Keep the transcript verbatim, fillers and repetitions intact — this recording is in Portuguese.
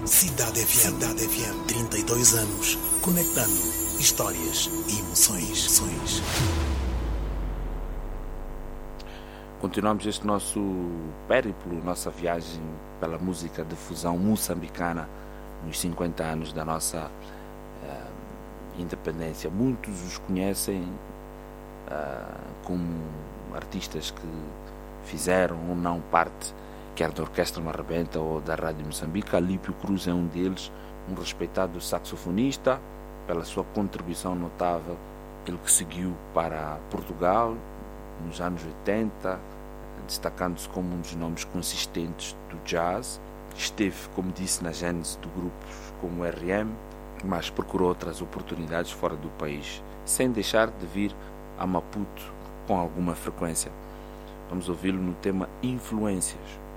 Cidade F M, Cidade F M, trinta e dois anos, conectando histórias e emoções. emoções. Continuamos este nosso périplo, nossa viagem pela música de fusão moçambicana nos cinquenta anos da nossa uh, independência. Muitos os conhecem uh, como artistas que fizeram ou não parte, quer da Orquestra Marrebenta ou da Rádio Moçambique. Alípio Cruz é um deles, um respeitado saxofonista pela sua contribuição notável, ele que seguiu para Portugal nos anos oitenta, destacando-se como um dos nomes consistentes do jazz. Esteve, como disse, na gênese de grupos como o R M, mas procurou outras oportunidades fora do país, sem deixar de vir a Maputo com alguma frequência. Vamos ouvi-lo no tema Influências.